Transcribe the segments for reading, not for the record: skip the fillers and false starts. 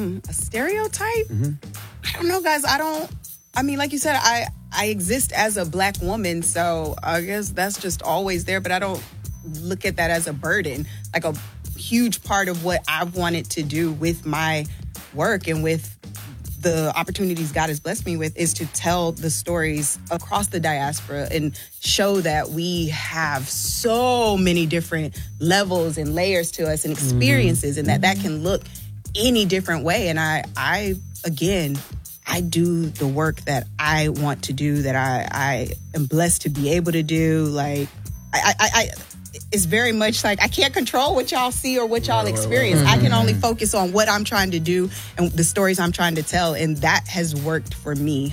A stereotype? I don't know, guys. I mean, like you said, I exist as a Black woman, so I guess that's just always there, but I don't look at that as a burden. Like, a huge part of what I've wanted to do with my work and with the opportunities God has blessed me with is to tell the stories across the diaspora and show that we have so many different levels and layers to us and experiences, and that can look any different way. And I do the work that I want to do, that I am blessed to be able to do. Like, it's very much like I can't control what y'all see or what y'all experience. I can only focus on what I'm trying to do and the stories I'm trying to tell, and that has worked for me.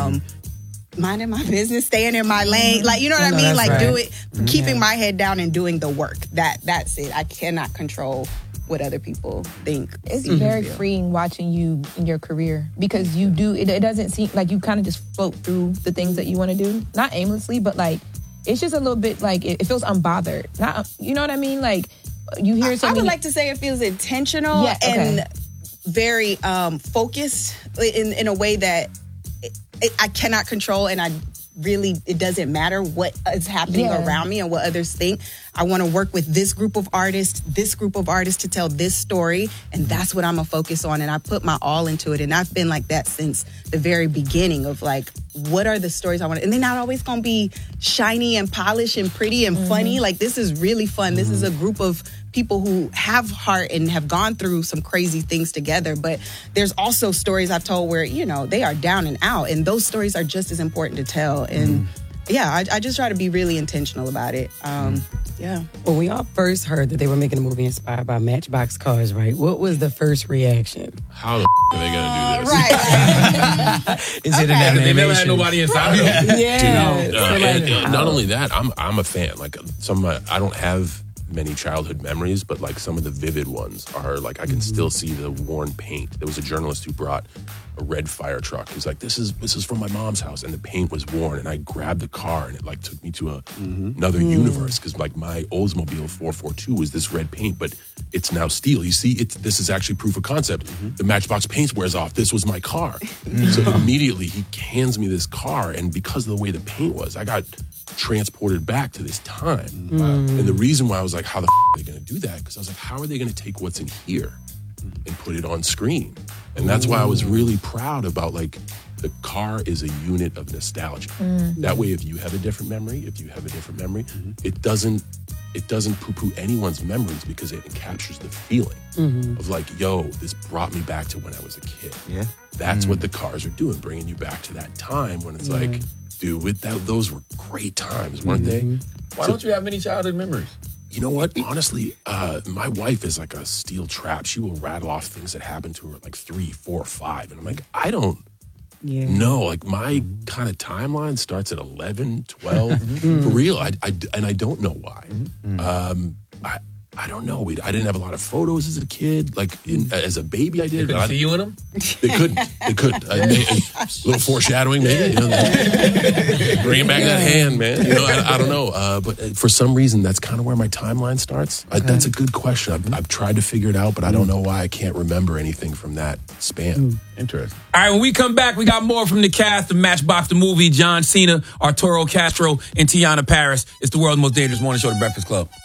Minding my business, staying in my lane, like, you know what I mean? Like, keeping my head down and doing the work. That's it. I cannot control what other people think. It's very freeing watching you in your career, because you do, it doesn't seem like you kind of just float through the things that you want to do. Not aimlessly, but like, it's just a little bit like, it feels unbothered. Not, you know what I mean? Like, you hear something. I would like to say it feels intentional and very focused in a way that I cannot control, and it doesn't matter what is happening around me and what others think. I want to work with this group of artists to tell this story, and that's what I'm going to focus on. And I put my all into it, and I've been like that since the very beginning of, like, what are the stories I want to... And they're not always going to be shiny and polished and pretty and funny. Like, this is really fun. This is a group of people who have heart and have gone through some crazy things together. But there's also stories I've told where, you know, they are down and out, and those stories are just as important to tell. And I just try to be really intentional about it. When we all first heard that they were making a movie inspired by Matchbox cars, right? What was the first reaction? How the are they going to do this? Right. Is it an animation? They never had nobody inside of them. Yeah. Not only that, I'm a fan. Like, I don't have many childhood memories, but like some of the vivid ones are like, I can still see the worn paint. There was a journalist who brought a red fire truck. He's like, this is from my mom's house, and the paint was worn, and I grabbed the car, and it like took me to another universe, because like my Oldsmobile 442 was this red paint, but it's now steel. You see, this is actually proof of concept. The Matchbox paint wears off. This was my car. So immediately he hands me this car, and because of the way the paint was, I got transported back to this time. And the reason why I was like, how the are they going to do that? Because I was like, how are they going to take what's in here and put it on screen? And that's why I was really proud about, like, the car is a unit of nostalgia. That way, if you have a different memory, it doesn't poo-poo anyone's memories, because it captures the feeling of like, yo, this brought me back to when I was a kid. Yeah, that's what the cars are doing, bringing you back to that time when it's like, dude, those were great times, weren't they? Why don't you have many childhood memories? You know what? Honestly, my wife is like a steel trap. She will rattle off things that happened to her at like 3, 4, 5. And I'm like, I don't know. Like, my kind of timeline starts at 11, 12. For real. I don't know why. I don't know. I didn't have a lot of photos as a kid. Like, as a baby, I did. They couldn't see you in them? They couldn't. A little foreshadowing, maybe. You know, bringing back that hand, man. You know, I don't know. But for some reason, that's kind of where my timeline starts. That's a good question. I've tried to figure it out, but I don't know why I can't remember anything from that span. Interesting. All right, when we come back, we got more from the cast of Matchbox the movie. John Cena, Arturo Castro, and Tiana Paris. It's the world's most dangerous morning show, The Breakfast Club.